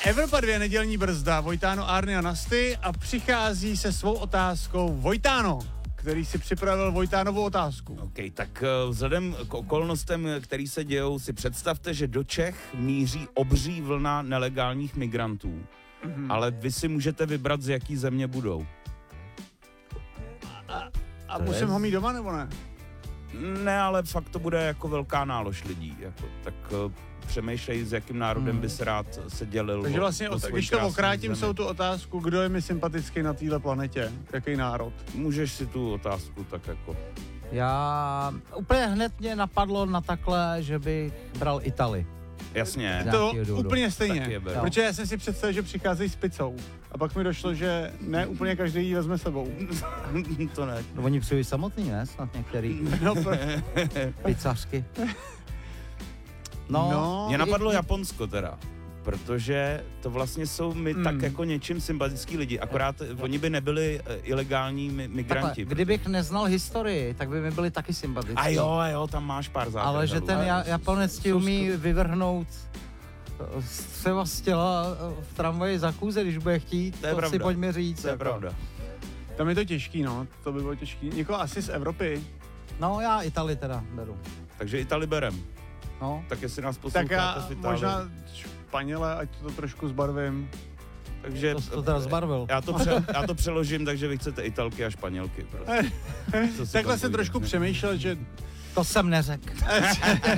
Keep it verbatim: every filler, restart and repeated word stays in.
Evropa dvě nedělní brzda, Vojtáno, Arny a Nasty a přichází se svou otázkou Vojtáno, který si připravil Vojtánovou otázku. OK, tak vzhledem k okolnostem, který se dějou, si představte, že do Čech míří obří vlna nelegálních migrantů. Mm-hmm. Ale vy si můžete vybrat, z jaký země budou. A, a musím ho mít doma, nebo ne? Ne, ale fakt to bude jako velká nálož lidí. Jako, tak uh, přemýšlej, s jakým národem hmm. bys rád se dělil. Takže vlastně, o, o když to okrátím, jsou tu otázku, kdo je mi sympatický na téhle planetě, jaký národ. Můžeš si tu otázku tak jako... Já úplně hned mě napadlo na takhle, že bych bral Itali. Jasně. To úplně stejně, je, protože já jsem si představil, že přicházejí s pizzou. A pak mi došlo, že ne úplně každý ji vezme sebou. To ne. No, oni přijdou samotný, ne? Snad některý. No, pizzařky. No, no. Mě napadlo Japonsko teda. Protože to vlastně jsou mi mm. tak jako něčím sympatický lidi, akorát oni by nebyli uh, ilegální mi- migranti. Takhle, kdybych neznal historii, tak by mi byli taky sympatický. A jo, a jo, tam máš pár základů. Ale že ten ja, Japonec ti umí vyvrhnout třeba z těla v tramvaji za kůze, když bude chtít, to, je to si pojďme říct. To je jako. pravda. Tam je to těžký, no, to by bylo těžký. Někoho asi z Evropy. No, já Itali teda beru. Takže Itali berem. No. Tak jestli nás posloucháte tak já z Itálie. možná Španěle, ať to trošku zbarvím. Takže to, to teda zbarvil. Já to, pře, já to přeložím, takže vy chcete Italky a Španělky. Prostě. Takhle jsem trošku přemýšlel, že... To jsem neřekl.